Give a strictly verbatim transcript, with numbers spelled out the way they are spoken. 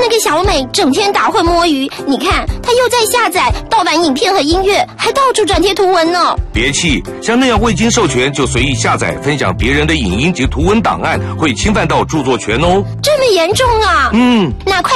那个小美整天打混摸鱼，你看她又在下载盗版影片和音乐，还到处转贴图文呢。 别气，像那样未经授权就随意下载分享别人的影音及图文档案，会侵犯到著作权哦。 这么严重啊？ 嗯， 那快